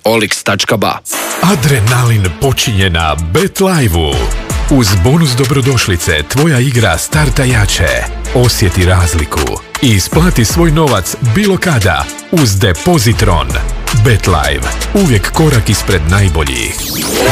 olix.ba. Adrenalin počinje na BetLive-u. Uz bonus dobrodošlice tvoja igra starta jače. Osjeti razliku i isplati svoj novac bilo kada uz Depozitron. BetLive, uvijek korak ispred najboljih.